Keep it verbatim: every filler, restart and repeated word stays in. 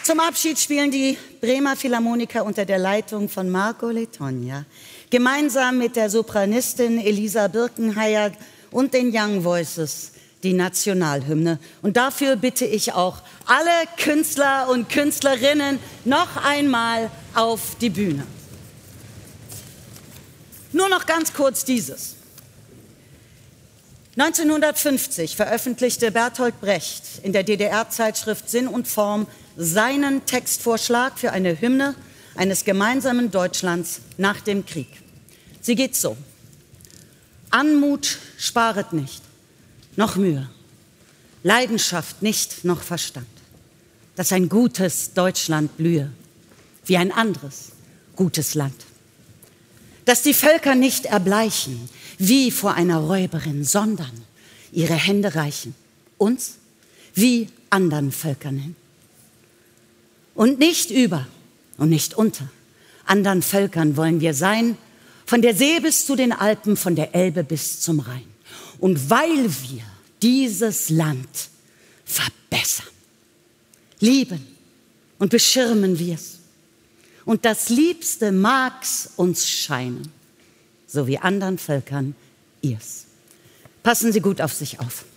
Zum Abschied spielen die Bremer Philharmoniker unter der Leitung von Marco Letogna gemeinsam mit der Sopranistin Elisa Birkenheyer und den Young Voices die Nationalhymne. Und dafür bitte ich auch alle Künstler und Künstlerinnen noch einmal auf die Bühne. Nur noch ganz kurz dieses. neunzehnhundertfünfzig veröffentlichte Bertolt Brecht in der D D R-Zeitschrift Sinn und Form seinen Textvorschlag für eine Hymne eines gemeinsamen Deutschlands nach dem Krieg. Sie geht so: Anmut sparet nicht, noch Mühe, Leidenschaft nicht, noch Verstand, dass ein gutes Deutschland blühe, wie ein anderes gutes Land. Dass die Völker nicht erbleichen, wie vor einer Räuberin, sondern ihre Hände reichen, uns wie anderen Völkern hin. Und nicht über und nicht unter anderen Völkern wollen wir sein, von der See bis zu den Alpen, von der Elbe bis zum Rhein. Und weil wir dieses Land verbessern, lieben und beschirmen wir's. Und das Liebste mag's uns scheinen, so wie anderen Völkern ihr's. Passen Sie gut auf sich auf.